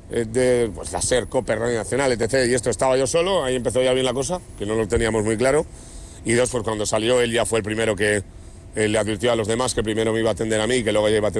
pues la SER, COPE, Radio Nacional, etc. Y esto estaba yo solo, ahí empezó ya bien la cosa, que no lo teníamos muy claro. Y dos, pues cuando salió él ya fue el primero que le advirtió a los demás que primero me iba a atender a mí y que luego ya iba a atender